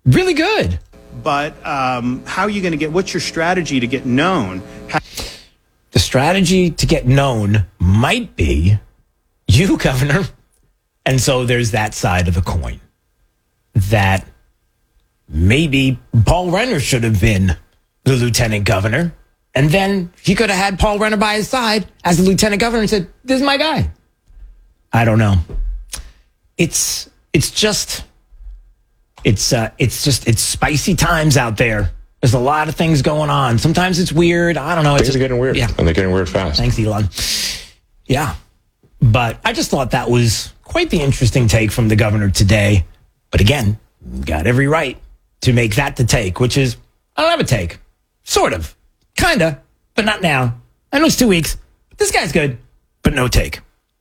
really good. But how are you going to what's your strategy to get known? The strategy to get known might be you, Governor. And so there's that side of the coin. That maybe Paul Renner should have been the lieutenant governor. And then he could have had Paul Renner by his side as the lieutenant governor and said, this is my guy. I don't know. It's spicy times out there. There's a lot of things going on. Sometimes it's weird. I don't know. Things are getting weird. Yeah. And they're getting weird fast. Thanks, Elon. Yeah. But I just thought that was quite the interesting take from the governor today. But again, got every right to make that the take, which is, I don't have a take. Sort of. Kinda. But not now. I know it's 2 weeks. But this guy's good. But no take.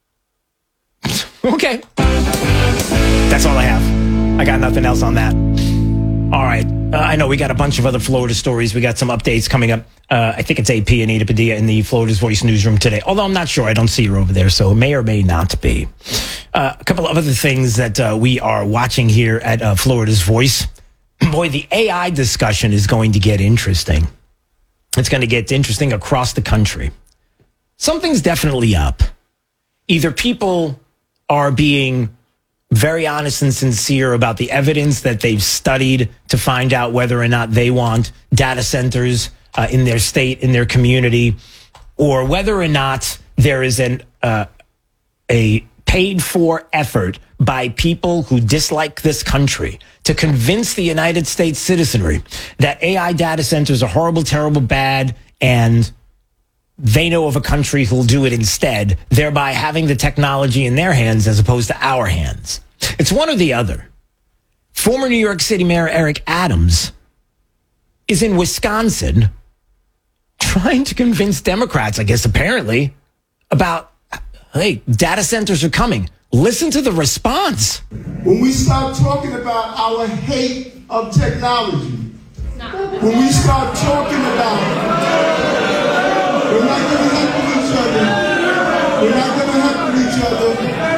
Okay. That's all I have. I got nothing else on that. All right. I know we got a bunch of other Florida stories. We got some updates coming up. I think it's AP, Anita Padilla, in the Florida's Voice newsroom today. Although I'm not sure. I don't see her over there, so it may or may not be. A couple of other things that we are watching here at Florida's Voice. Boy, the AI discussion is going to get interesting. It's going to get interesting across the country. Something's definitely up. Either people are being very honest and sincere about the evidence that they've studied to find out whether or not they want data centers in their state, in their community, or whether or not there is a paid-for effort by people who dislike this country to convince the United States citizenry that AI data centers are horrible, terrible, bad, and they know of a country who'll do it instead, thereby having the technology in their hands as opposed to our hands. It's one or the other. Former New York City Mayor Eric Adams is in Wisconsin trying to convince Democrats, I guess apparently, about, hey, data centers are coming. Listen to the response. When we start talking about our hate of technology, when we start talking about we're not going to help with each other, we're not going to help with each other.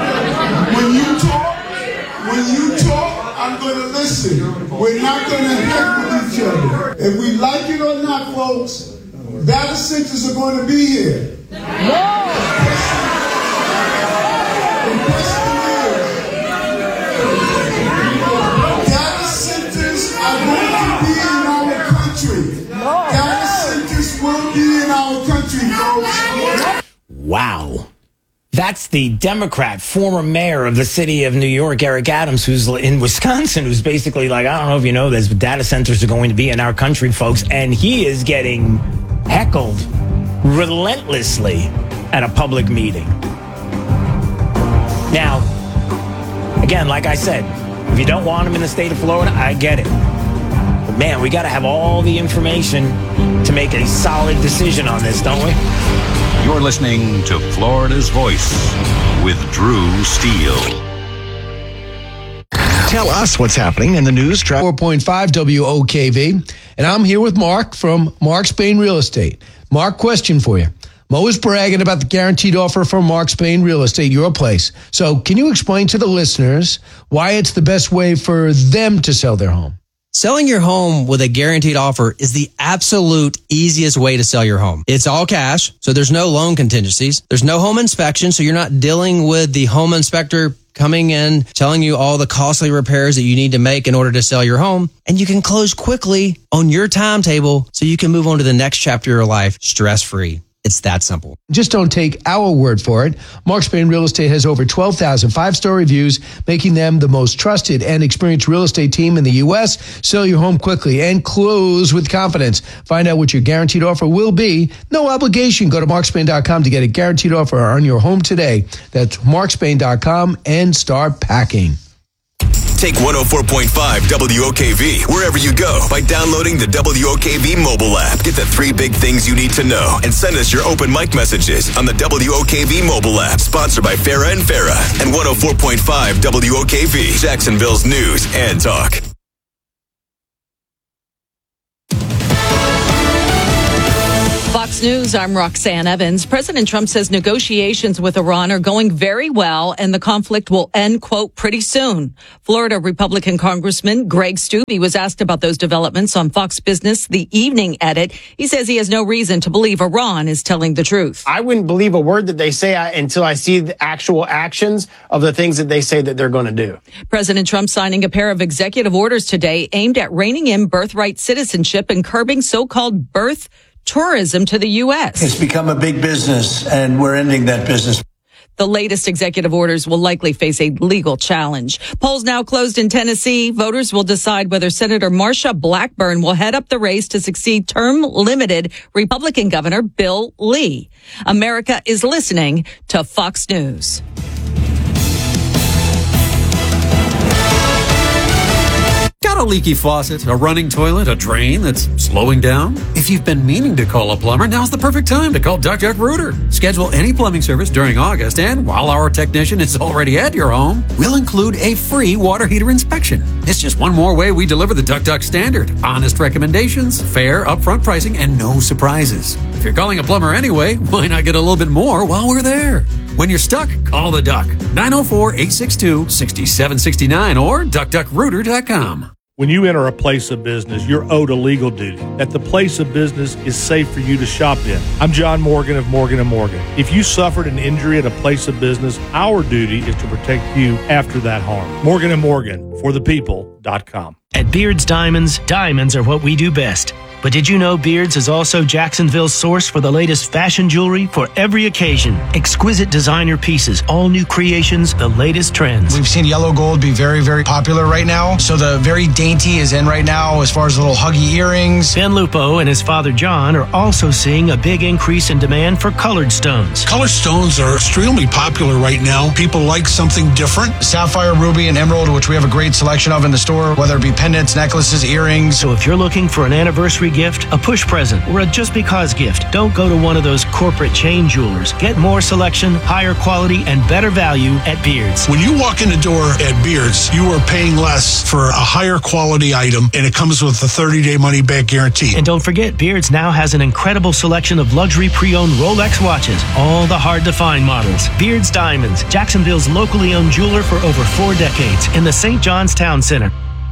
When you talk, I'm going to listen. We're not going to help with each other. If we like it or not, folks, data centers are going to be here. Data centers are going to be in our country. Data centers will be in our country, folks. Wow. That's the Democrat, former mayor of the city of New York, Eric Adams, who's in Wisconsin, who's basically like, I don't know if you know this, but data centers are going to be in our country, folks. And he is getting heckled relentlessly at a public meeting. Now, again, like I said, if you don't want him in the state of Florida, I get it. But man, we got to have all the information to make a solid decision on this, don't we? You're listening to Florida's Voice with Drew Steele. Tell us what's happening in the news. 4.5 WOKV. And I'm here with Mark from Mark Spain Real Estate. Mark, question for you. Mo is bragging about the guaranteed offer from Mark Spain Real Estate, your place. So can you explain to the listeners why it's the best way for them to sell their home? Selling your home with a guaranteed offer is the absolute easiest way to sell your home. It's all cash, so there's no loan contingencies. There's no home inspection, so you're not dealing with the home inspector coming in, telling you all the costly repairs that you need to make in order to sell your home. And you can close quickly on your timetable so you can move on to the next chapter of your life stress-free. It's that simple. Just don't take our word for it. Mark Spain Real Estate has over 12,000 five-star reviews, making them the most trusted and experienced real estate team in the U.S. Sell your home quickly and close with confidence. Find out what your guaranteed offer will be. No obligation. Go to markspain.com to get a guaranteed offer on your home today. That's markspain.com and start packing. Take 104.5 WOKV wherever you go by downloading the WOKV mobile app. Get the 3 big things you need to know and send us your open mic messages on the WOKV mobile app. Sponsored by Farah and Farah and 104.5 WOKV, Jacksonville's news and talk. Fox Fox News, I'm Roxanne Evans. President Trump says negotiations with Iran are going very well and the conflict will end, quote, pretty soon. Florida Republican Congressman Greg Steube was asked about those developments on Fox Business, The Evening Edit. He says he has no reason to believe Iran is telling the truth. I wouldn't believe a word that they say until I see the actual actions of the things that they say that they're going to do. President Trump signing a pair of executive orders today aimed at reining in birthright citizenship and curbing so-called birth tourism to the U.S. It's become a big business, and we're ending that business. The latest executive orders will likely face a legal challenge. Polls now closed in Tennessee. Voters will decide whether Senator Marsha Blackburn will head up the race to succeed term-limited Republican Governor Bill Lee. America is listening to Fox News. Got a leaky faucet, a running toilet, a drain that's slowing down? If you've been meaning to call a plumber, now's the perfect time to call Duck Duck Rooter. Schedule any plumbing service during August, and while our technician is already at your home, we'll include a free water heater inspection. It's just one more way we deliver the Duck Duck standard. Honest recommendations, fair upfront pricing, and no surprises. If you're calling a plumber anyway, why not get a little bit more while we're there? When you're stuck, call the Duck. 904-862-6769 or duckduckrooter.com. When you enter a place of business, you're owed a legal duty that the place of business is safe for you to shop in. I'm John Morgan of Morgan & Morgan. If you suffered an injury at a place of business, our duty is to protect you after that harm. Morgan & Morgan, forthepeople.com. At Beards Diamonds, diamonds are what we do best. But did you know Beards is also Jacksonville's source for the latest fashion jewelry for every occasion? Exquisite designer pieces, all new creations, the latest trends. We've seen yellow gold be very, very popular right now. So the very dainty is in right now as far as little huggy earrings. Ben Lupo and his father John are also seeing a big increase in demand for colored stones. Colored stones are extremely popular right now. People like something different. Sapphire, ruby, and emerald, which we have a great selection of in the store, whether it be pendants, necklaces, earrings. So if you're looking for an anniversary gift, a push present, or a just because gift, don't go to one of those corporate chain jewelers. Get more selection, higher quality, and better value at Beards. When you walk in the door at Beards, you are paying less for a higher quality item, and it comes with a 30-day money-back guarantee. And don't forget, Beards now has an incredible selection of luxury pre-owned Rolex watches, all the hard-to-find models. Beards Diamonds, Jacksonville's locally owned jeweler for over 4 decades in the St. John's Town Center.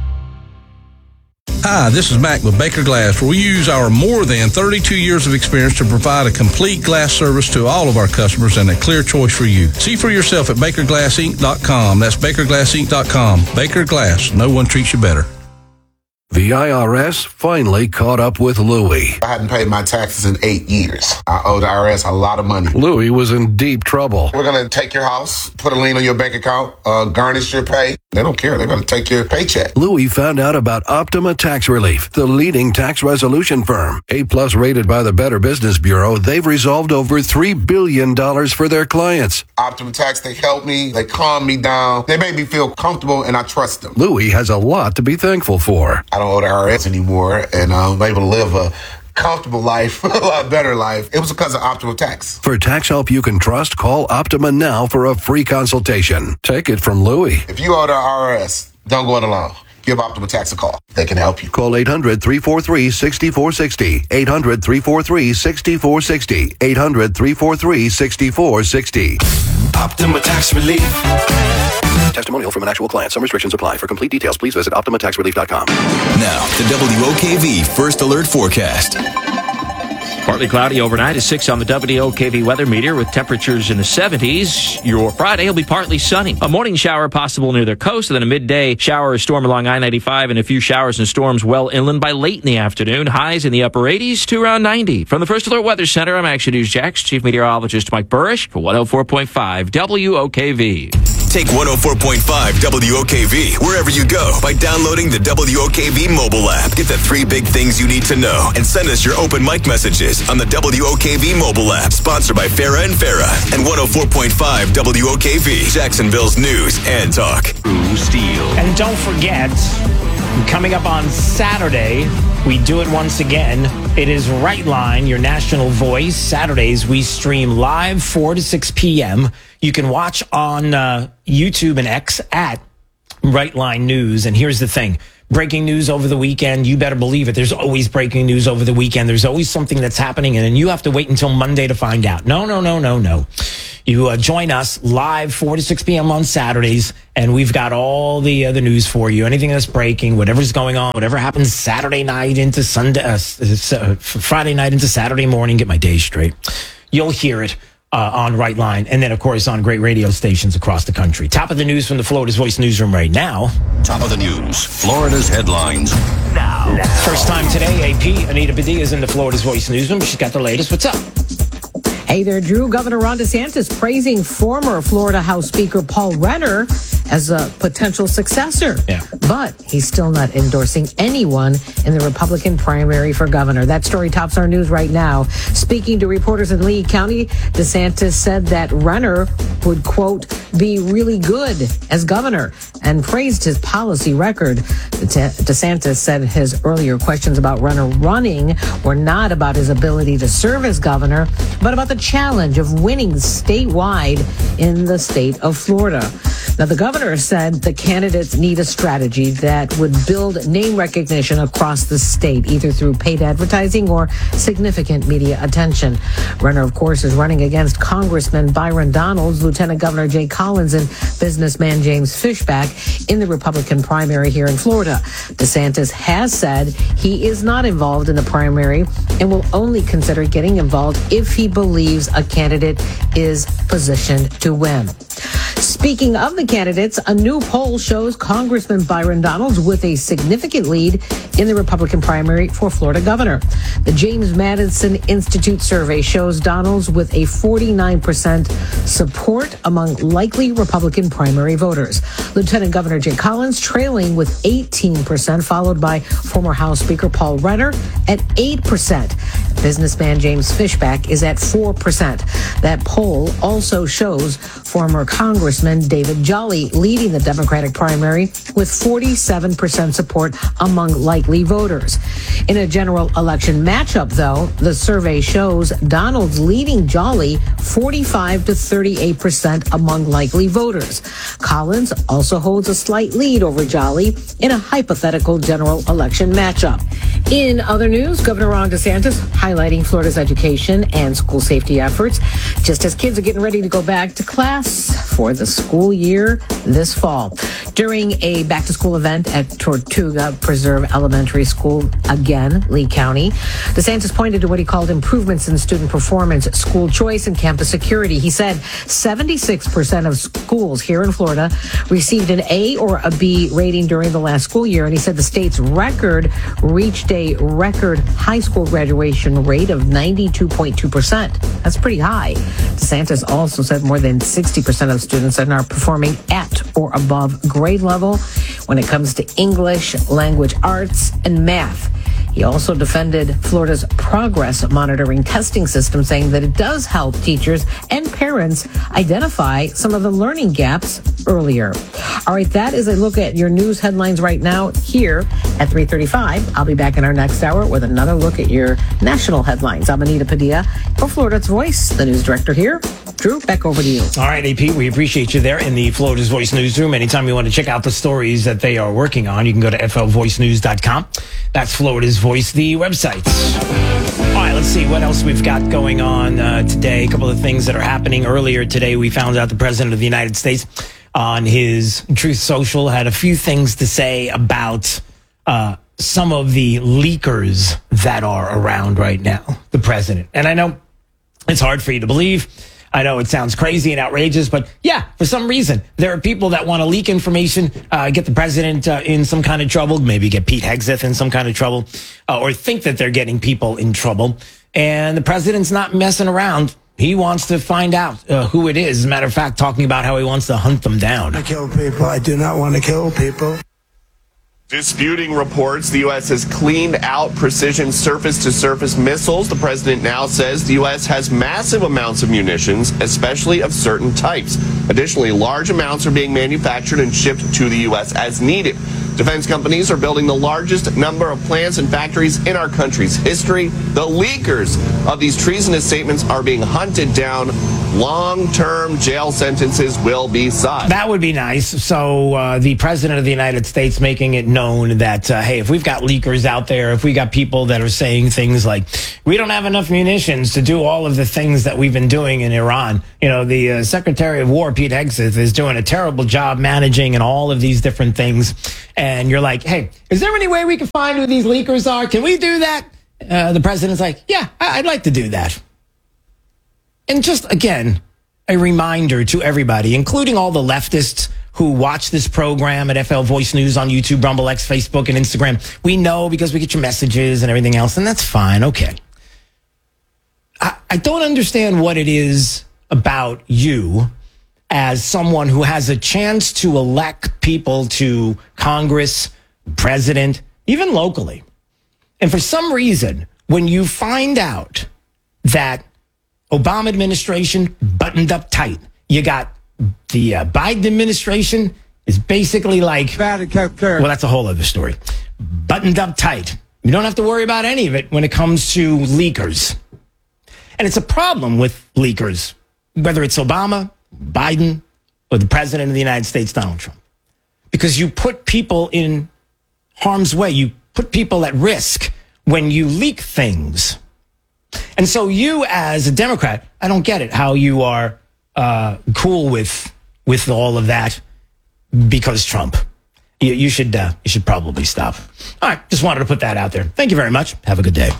Hi, this is Mac with Baker Glass, where we use our more than 32 years of experience to provide a complete glass service to all of our customers and a clear choice for you. See for yourself at BakerGlassInc.com. That's BakerGlassInc.com. Baker Glass. No one treats you better. The IRS finally caught up with Louie. I hadn't paid my taxes in 8 years. I owe the IRS a lot of money. Louie was in deep trouble. We're going to take your house, put a lien on your bank account, garnish your pay. They don't care. They're going to take your paycheck. Louie found out about Optima Tax Relief, the leading tax resolution firm. A-plus rated by the Better Business Bureau, they've resolved over $3 billion for their clients. Optima Tax, they help me. They calm me down. They make me feel comfortable, and I trust them. Louie has a lot to be thankful for. I don't owe the IRS anymore, and I'm able to live a comfortable life, a lot better life. It was because of Optima Tax. For tax help you can trust, call Optima now for a free consultation. Take it from Louie. If you owe the IRS, don't go it alone. Give Optima Tax a call. They can help you. Call 800-343-6460. 800-343-6460. 800-343-6460. Optima Tax Relief. Testimonial from an actual client. Some restrictions apply. For complete details, please visit OptimaTaxRelief.com. Now, the WOKV First Alert Forecast. Partly cloudy overnight, a 6 on the WOKV weather meter with temperatures in the 70s. Your Friday will be partly sunny. A morning shower possible near the coast, and then a midday shower or storm along I-95 and a few showers and storms well inland by late in the afternoon. Highs in the upper 80s to around 90. From the First Alert Weather Center, I'm Action News Jax Chief Meteorologist Mike Burrish for 104.5 WOKV. Take 104.5 WOKV wherever you go by downloading the WOKV mobile app. Get the 3 big things you need to know and send us your open mic messages on the WOKV mobile app. Sponsored by Farah and Farah and 104.5 WOKV, Jacksonville's news and talk. Drew Steele. And don't forget, coming up on Saturday, we do it once again. It is Right Line, your national voice. Saturdays, we stream live 4 to 6 p.m. You can watch on YouTube and X at Right Line News. And here's the thing. breaking news over the weekend. You better believe it. There's always breaking news over the weekend. There's always something that's happening, and then you have to wait until Monday to find out. No. You join us live 4 to 6 p.m. on Saturdays, and we've got all the other news for you. Anything that's breaking, whatever's going on, whatever happens Saturday night into Sunday, Friday night into Saturday morning. Get my days straight. You'll hear it on Right Line, and then, of course, on great radio stations across the country. Top of the news from the Florida's Voice newsroom right now. Top of the news, Florida's headlines now. First time today, AP Anita Padilla is in the Florida's Voice newsroom. She's got the latest. What's up? Hey there, Drew. Governor Ron DeSantis praising former Florida House Speaker Paul Renner as a potential successor. Yeah. But he's still not endorsing anyone in the Republican primary for governor. That story tops our news right now. Speaking to reporters in Lee County, DeSantis said that Renner would, quote, be really good as governor and praised his policy record. DeSantis said his earlier questions about Renner running were not about his ability to serve as governor, but about the challenge of winning statewide in the state of Florida. Now, the governor said the candidates need a strategy that would build name recognition across the state, either through paid advertising or significant media attention. Renner, of course, is running against Congressman Byron Donalds, Lieutenant Governor Jay Collins, and businessman James Fishback in the Republican primary here in Florida. DeSantis has said he is not involved in the primary and will only consider getting involved if he believes a candidate is positioned to win. Speaking of the candidates, a new poll shows Congressman Byron Donalds with a significant lead in the Republican primary for Florida governor. The James Madison Institute survey shows Donalds with a 49% support among likely Republican primary voters. Lieutenant Governor Jay Collins trailing with 18%, followed by former House Speaker Paul Renner at 8%. Businessman James Fishback is at 4%. That poll also shows former Congressman David Jolly leading the Democratic primary with 47% support among likely voters. In a general election matchup, though, the survey shows Donalds leading Jolly 45 to 38% among likely voters. Collins also holds a slight lead over Jolly in a hypothetical general election matchup. In other news, Governor Ron DeSantis highlighting Florida's education and school safety efforts just as kids are getting ready to go back to class for the school year this fall. During a back-to-school event at Tortuga Preserve Elementary School, again, Lee County, DeSantis pointed to what he called improvements in student performance, school choice, and campus security. He said 76% of schools here in Florida received an A or a B rating during the last school year, and he said the state's record reached a record high school graduation rate of 92.2%. That's pretty high. DeSantis also said more than 60% of students are now performing at or above grade level when it comes to English, language arts, and math. He also defended Florida's progress monitoring testing system, saying that it does help teachers and parents identify some of the learning gaps earlier. All right, that is a look at your news headlines right now here at 3:35. I'll be back in our next hour with another look at your national headlines. I'm Anita Padilla for Florida's Voice, the news director here. Drew, back over to you. All right, AP, we appreciate you there in the Florida's Voice newsroom. Anytime you want to check out the stories that they are working on, you can go to flvoicenews.com. That's Florida's Voice, the website. All right, let's see what else we've got going on today. A couple of things that are happening. Earlier today, we found out the President of the United States on his Truth Social had a few things to say about some of the leakers that are around right now, the president. And I know it's hard for you to believe. I know it sounds crazy and outrageous, but yeah, for some reason, there are people that want to leak information, get the president in some kind of trouble, maybe get Pete Hegseth in some kind of trouble, or think that they're getting people in trouble. And the president's not messing around. He wants to find out who it is. As a matter of fact, talking about how he wants to hunt them down. I kill people. I do not want to kill people. Disputing reports, the U.S. has cleaned out precision surface-to-surface missiles. The president now says the U.S. has massive amounts of munitions, especially of certain types. Additionally, large amounts are being manufactured and shipped to the U.S. as needed. Defense companies are building the largest number of plants and factories in our country's history. The leakers of these treasonous statements are being hunted down. Long-term jail sentences will be sought. That would be nice. So the president of the United States making it known that, hey, if we've got leakers out there, if we got people that are saying things like, we don't have enough munitions to do all of the things that we've been doing in Iran. You know, the Secretary of War, Pete Hegseth, is doing a terrible job managing and all of these different things. And you're like, hey, is there any way we can find who these leakers are? Can we do that? The president's like, yeah, I'd like to do that. And just, again, a reminder to everybody, including all the leftists who watch this program at FL Voice News on YouTube, Rumble X, Facebook, and Instagram. We know because we get your messages and everything else, and that's fine. Okay. I don't understand what it is about you as someone who has a chance to elect people to Congress, president, even locally. And for some reason, when you find out that Obama administration buttoned up tight, you got the Biden administration is basically like, well, that's a whole other story. Buttoned up tight. You don't have to worry about any of it when it comes to leakers. And it's a problem with leakers, whether it's Obama, Biden, or the president of the United States, Donald Trump. Because you put people in harm's way. You put people at risk when you leak things. And so you, as a Democrat, I don't get it, how you are cool with all of that because Trump. You should probably stop. All right, just wanted to put that out there. Thank you very much. Have a good day.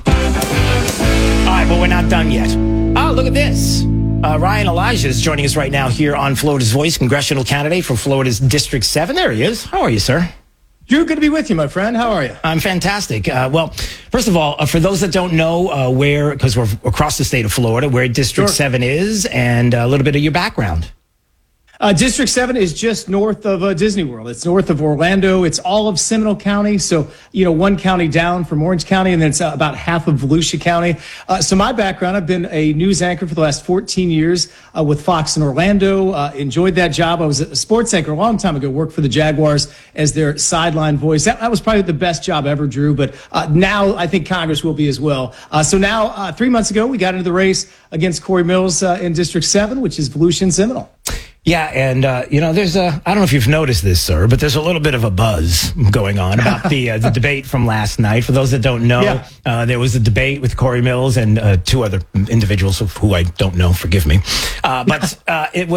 All right, but we're not done yet. Oh, look at this. Ryan Elijah is joining us right now here on Florida's Voice, congressional candidate for Florida's District 7. There he is. How are you, sir? Drew, good to be with you, my friend. How are you? I'm fantastic. Well, first of all, for those that don't know where, because we're across the state of Florida, where District 7 is, and a little bit of your background. District 7 is just north of Disney World. It's north of Orlando. It's all of Seminole County. So, one county down from Orange County, and then it's about half of Volusia County. So my background, I've been a news anchor for the last 14 years with Fox in Orlando. Enjoyed that job. I was a sports anchor a long time ago, worked for the Jaguars as their sideline voice. That was probably the best job ever, Drew. But now I think Congress will be as well. So now, 3 months ago, we got into the race against Corey Mills in District 7, which is Volusia and Seminole. Yeah, and, there's I don't know if you've noticed this, sir, but there's a little bit of a buzz going on about the debate from last night. For those that don't know, there was a debate with Corey Mills and two other individuals who I don't know, forgive me. But it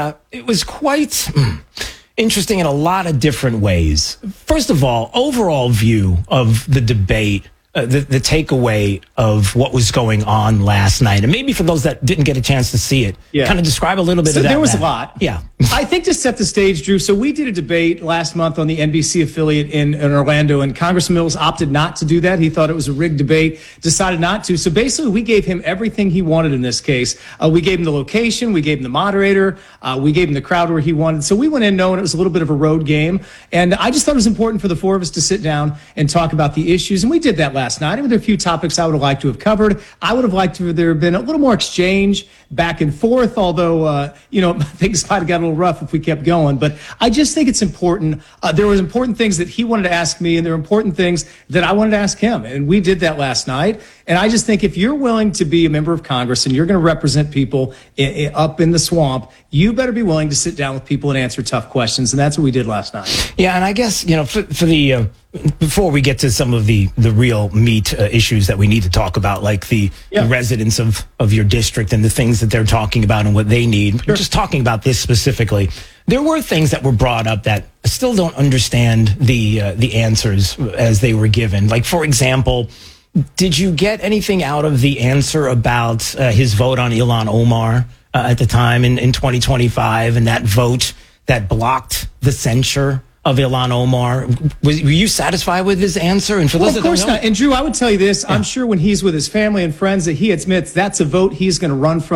was quite interesting in a lot of different ways. First of all, overall view of the debate, the takeaway of what was going on last night. And maybe for those that didn't get a chance to see it, kind of describe a little bit of that. There was a lot. Yeah. I think to set the stage, Drew, so we did a debate last month on the NBC affiliate in Orlando, and Congressman Mills opted not to do that. He thought it was a rigged debate, decided not to. So basically, we gave him everything he wanted in this case. We gave him the location, we gave him the moderator, we gave him the crowd where he wanted. So we went in knowing it was a little bit of a road game. And I just thought it was important for the four of us to sit down and talk about the issues. And we did that last night. And there are a few topics I would have liked to have covered. I would have liked to have there been a little more exchange back and forth, although, things might have got a little rough if we kept going. But I just think it's important. There was important things that he wanted to ask me, and there were important things that I wanted to ask him. And we did that last night. And I just think if you're willing to be a member of Congress and you're going to represent people up in the swamp, you better be willing to sit down with people and answer tough questions. And that's what we did last night. Yeah, and I guess, for the before we get to some of the real meat issues that we need to talk about, like the residents of your district and the things that they're talking about and what they need, just talking about this specifically, there were things that were brought up that I still don't understand the answers as they were given. Like, for example, did you get anything out of the answer about his vote on Ilhan Omar at the time in 2025 and that vote that blocked the censure of Ilhan Omar? Were you satisfied with his answer? And for those of course not. And Drew, I would tell you this. I'm sure when he's with his family and friends that he admits that's a vote he's going to run from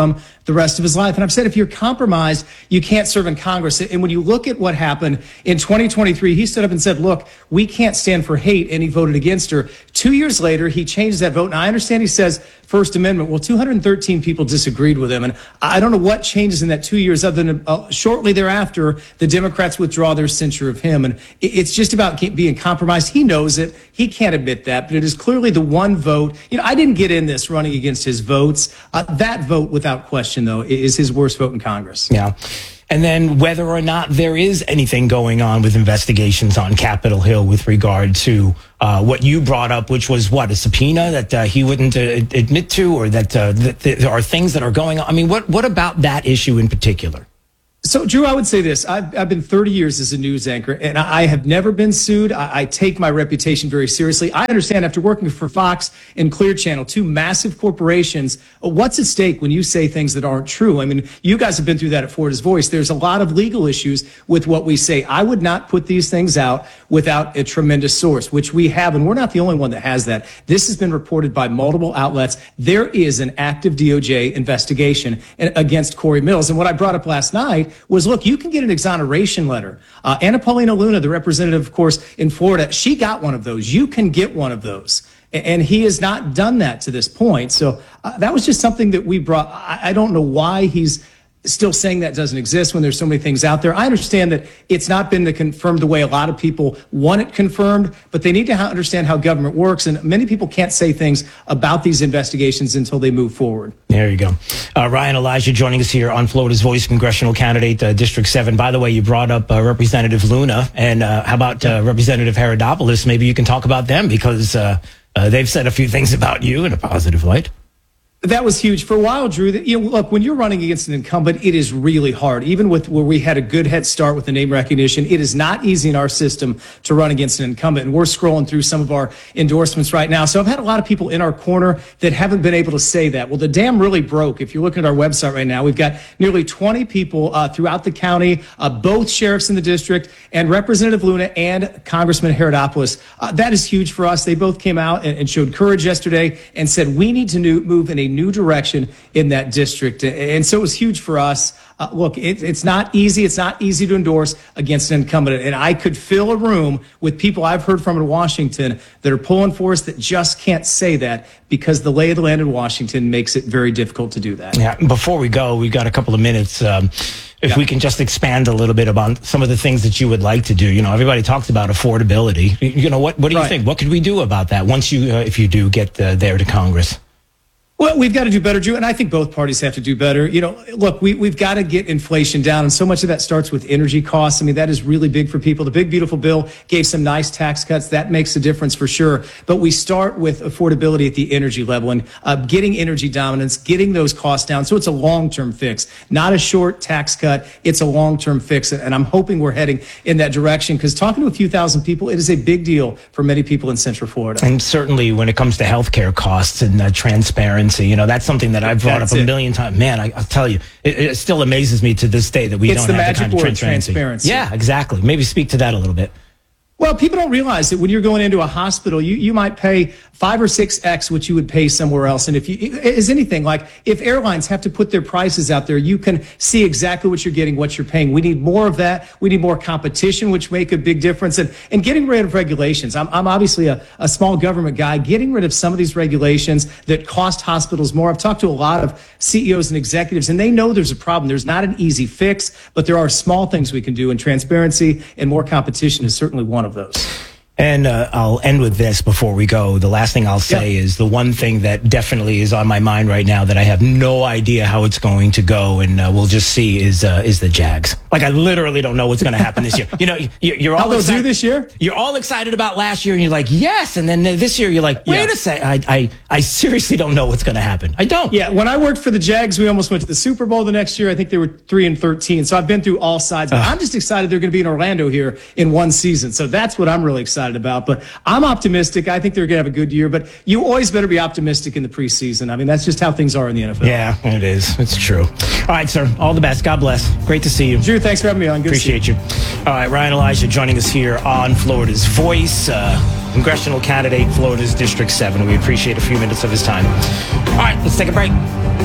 the rest of his life. And I've said, if you're compromised, you can't serve in Congress. And when you look at what happened in 2023, he stood up and said, look, we can't stand for hate, and he voted against her. 2 years later, he changed that vote. And I understand he says First Amendment. Well, 213 people disagreed with him. And I don't know what changes in that 2 years other than shortly thereafter, the Democrats withdraw their censure of him. And it's just about being compromised. He knows it. He can't admit that, but it is clearly the one vote. I didn't get in this running against his votes. That vote, without question, though, is his worst vote in Congress. Yeah. And then whether or not there is anything going on with investigations on Capitol Hill with regard to what you brought up, which was a subpoena that he wouldn't admit to, or that there are things that are going on. I mean, what about that issue in particular? So, Drew, I would say this. I've been 30 years as a news anchor, and I have never been sued. I take my reputation very seriously. I understand, after working for Fox and Clear Channel, two massive corporations, what's at stake when you say things that aren't true. I mean, you guys have been through that at Florida's Voice. There's a lot of legal issues with what we say. I would not put these things out without a tremendous source, which we have, and we're not the only one that has that. This has been reported by multiple outlets. There is an active DOJ investigation against Corey Mills. And what I brought up last night was, look, you can get an exoneration letter. Anna Paulina Luna, the representative, of course, in Florida, she got one of those. You can get one of those. And he has not done that to this point. So that was just something that we brought. I don't know why he's still saying that doesn't exist when there's so many things out there. I understand that it's not been confirmed the way a lot of people want it confirmed, but they need to understand how government works. And many people can't say things about these investigations until they move forward. There you go. Ryan Elijah joining us here on Florida's Voice, congressional candidate, District 7. By the way, you brought up Representative Luna, and how about Representative Herodopoulos? Maybe you can talk about them, because they've said a few things about you in a positive light. That was huge for a while, Drew. Look, when you're running against an incumbent, it is really hard. Even with where we had a good head start with the name recognition, it is not easy in our system to run against an incumbent. And we're scrolling through some of our endorsements right now. So I've had a lot of people in our corner that haven't been able to say that. Well, the dam really broke. If you're looking at our website right now, we've got nearly 20 people throughout the county, both sheriffs in the district, and Representative Luna and Congressman Herodopoulos. That is huge for us. They both came out and showed courage yesterday and said, we need to move in a new direction in that district. And so it was huge for us. Look, it's not easy. It's not easy to endorse against an incumbent. And I could fill a room with people I've heard from in Washington that are pulling for us that just can't say that, because the lay of the land in Washington makes it very difficult to do that. Yeah. Before we go, we've got a couple of minutes. If we can just expand a little bit about some of the things that you would like to do. Everybody talks about affordability. What do you think? What could we do about that once you, if you do get there to Congress? Well, we've got to do better, Drew, and I think both parties have to do better. Look, we've got to get inflation down, and so much of that starts with energy costs. I mean, that is really big for people. The big, beautiful bill gave some nice tax cuts. That makes a difference for sure. But we start with affordability at the energy level and getting energy dominance, getting those costs down. So it's a long-term fix, not a short tax cut. It's a long-term fix, and I'm hoping we're heading in that direction, because talking to a few thousand people, it is a big deal for many people in Central Florida. And certainly when it comes to healthcare costs and transparency, that's something that I've brought up a million times. Man, I'll tell you, it still amazes me to this day that we don't have the kind of transparency. Yeah, exactly. Maybe speak to that a little bit. Well, people don't realize that when you're going into a hospital, you might pay 5 or 6x what you would pay somewhere else. And is anything like, if airlines have to put their prices out there, you can see exactly what you're getting, what you're paying. We need more of that. We need more competition, which make a big difference. And getting rid of regulations. I'm obviously a small government guy. Getting rid of some of these regulations that cost hospitals more. I've talked to a lot of CEOs and executives, and they know there's a problem. There's not an easy fix, but there are small things we can do, and transparency and more competition is certainly one of those. And I'll end with this before we go. The last thing I'll say is the one thing that definitely is on my mind right now that I have no idea how it's going to go, and we'll just see, is the Jags. Like, I literally don't know what's going to happen this year. You're all excited. They'll do this year? You're all excited about last year, and you're like, yes. And then this year, you're like, wait a sec. I seriously don't know what's going to happen. I don't. Yeah, when I worked for the Jags, we almost went to the Super Bowl the next year. I think they were 3-13. So I've been through all sides. But I'm just excited they're going to be in Orlando here in one season. So that's what I'm really excited about. But I'm optimistic. I think they're going to have a good year. But you always better be optimistic in the preseason. I mean, that's just how things are in the NFL. Yeah, it is. It's true. All right, sir. All the best. God bless. Great to see you. Drew, thanks for having me on. Good Appreciate you. All right, Ryan Elijah joining us here on Florida's Voice, congressional candidate, Florida's District 7. We appreciate a few minutes of his time. All right, let's take a break.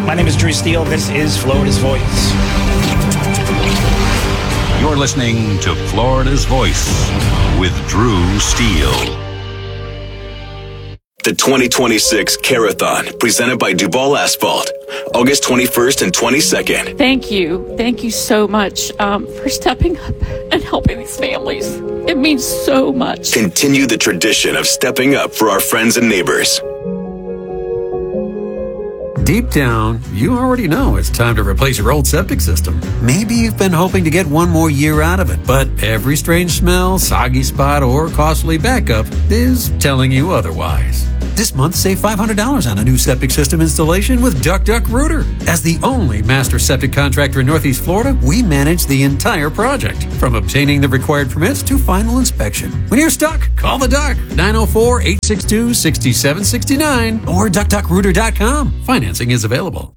My name is Drew Steele. This is Florida's Voice. You're listening to Florida's Voice with Drew Steele. The 2026 Carathon, presented by Duval Asphalt, August 21st and 22nd. Thank you. Thank you so much for stepping up and helping these families. It means so much. Continue the tradition of stepping up for our friends and neighbors. Deep down, you already know it's time to replace your old septic system. Maybe you've been hoping to get one more year out of it, but every strange smell, soggy spot, or costly backup is telling you otherwise. This month, save $500 on a new septic system installation with DuckDuckRooter. As the only master septic contractor in Northeast Florida, we manage the entire project, from obtaining the required permits to final inspection. When you're stuck, call the Duck, 904-862-6769 or DuckDuckRooter.com. Financing is available.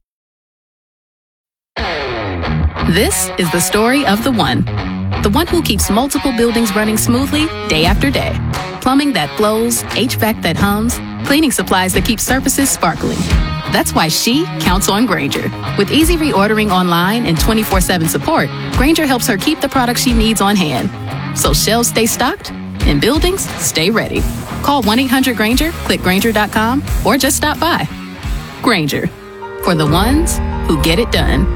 This is the story of the one who keeps multiple buildings running smoothly day after day. Plumbing that flows, HVAC that hums, cleaning supplies that keep surfaces sparkling. That's why she counts on Grainger. With easy reordering online and 24/7 support, Grainger helps her keep the products she needs on hand. So shelves stay stocked and buildings stay ready. Call 1-800-GRAINGER, click Grainger.com, or just stop by. Grainger, for the ones who get it done.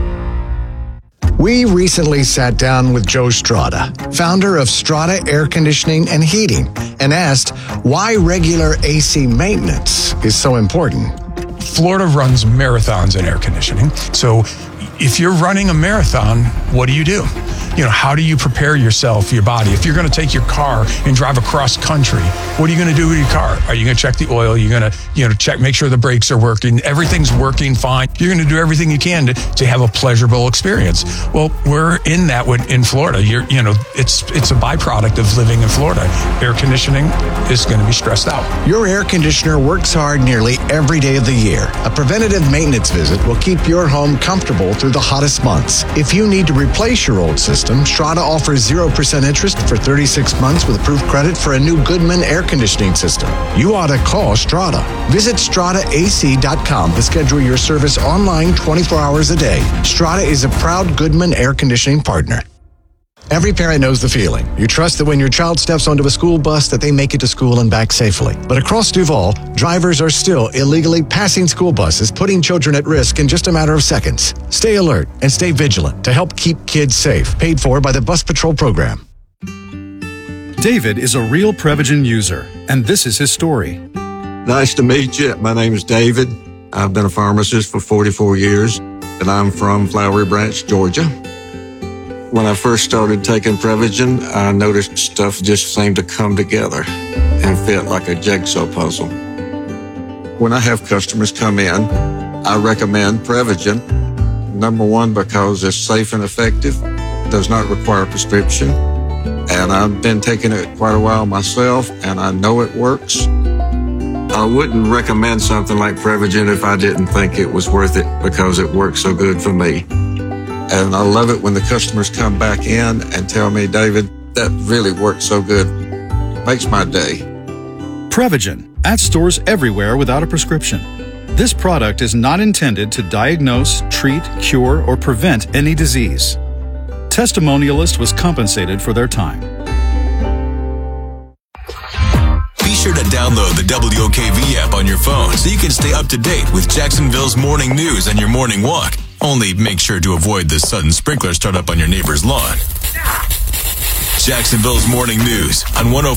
We recently sat down with Joe Strada, founder of Strada Air Conditioning and Heating, and asked why regular AC maintenance is so important. Florida runs marathons in air conditioning. So if you're running a marathon, what do? How do you prepare yourself, your body? If you're going to take your car and drive across country, what are you going to do with your car? Are you going to check the oil? You're going to, check, make sure the brakes are working. Everything's working fine. You're going to do everything you can to have a pleasurable experience. Well, we're in that in Florida. It's a byproduct of living in Florida. Air conditioning is going to be stressed out. Your air conditioner works hard nearly every day of the year. A preventative maintenance visit will keep your home comfortable through the hottest months. If you need to replace your old system, Strada offers 0% interest for 36 months with approved credit for a new Goodman air conditioning system. You ought to call Strada. Visit StradaAC.com to schedule your service online 24 hours a day. Strada is a proud Goodman air conditioning partner. Every parent knows the feeling. You trust that when your child steps onto a school bus that they make it to school and back safely. But across Duval, drivers are still illegally passing school buses, putting children at risk in just a matter of seconds. Stay alert and stay vigilant to help keep kids safe. Paid for by the Bus Patrol Program. David is a real Prevagen user, and this is his story. Nice to meet you. My name is David. I've been a pharmacist for 44 years, and I'm from Flowery Branch, Georgia. When I first started taking Prevagen, I noticed stuff just seemed to come together and fit like a jigsaw puzzle. When I have customers come in, I recommend Prevagen. Number one, because it's safe and effective, does not require a prescription, and I've been taking it quite a while myself, and I know it works. I wouldn't recommend something like Prevagen if I didn't think it was worth it because it works so good for me. And I love it when the customers come back in and tell me, David, that really worked so good. Makes my day. Prevagen, at stores everywhere without a prescription. This product is not intended to diagnose, treat, cure, or prevent any disease. Testimonialist was compensated for their time. Be sure to download the WOKV app on your phone so you can stay up to date with Jacksonville's morning news and your morning walk. Only make sure to avoid the sudden sprinkler startup on your neighbor's lawn. Jacksonville's morning news on 104.